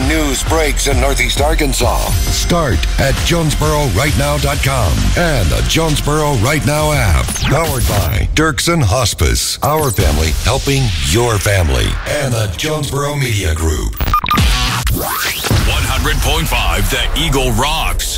news breaks in Northeast Arkansas. Start at JonesboroRightNow.com and the Jonesboro Right Now app. Powered by Dirksen Hospice. Our family helping your family. And the Jonesboro Media Group. 100.5 The Eagle rocks.